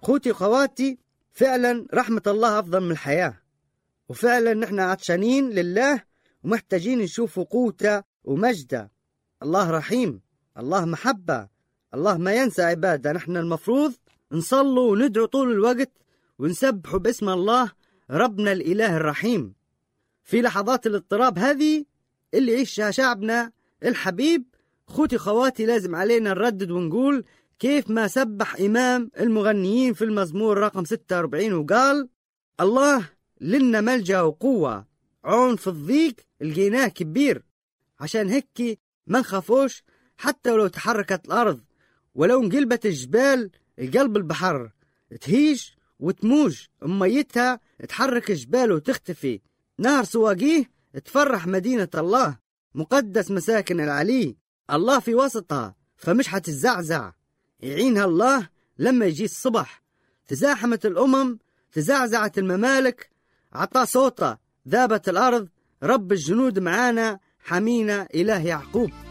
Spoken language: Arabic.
خوتي وخواتي، فعلا رحمة الله أفضل من الحياة، وفعلا نحن عطشانين لله ومحتاجين نشوف قوته ومجده. الله رحيم، الله محبة، الله ما ينسى عباده. نحن المفروض نصلوا وندعو طول الوقت ونسبحوا باسم الله ربنا الإله الرحيم. في لحظات الاضطراب هذه اللي يعيشها شعبنا الحبيب، خوتي خواتي، لازم علينا نردد ونقول كيف ما سبح إمام المغنيين في المزمور رقم 46 وقال: الله لنا ملجأ وقوة، عون في الضيق لقيناه كبير. عشان هيك ما نخافوش حتى ولو تحركت الأرض، ولو انقلبت الجبال القلب البحر، تهيج وتموج ميتها، تحرك الجبال وتختفي. نهر سواقيه تفرح مدينة الله، مقدس مساكن العلي، الله في وسطها فمش حتزعزع. يعينها الله لما يجي الصبح. تزاحمت الأمم، تزعزعت الممالك، عطى صوته، ذابت الأرض، رب الجنود معانا، حمينا إله يعقوب.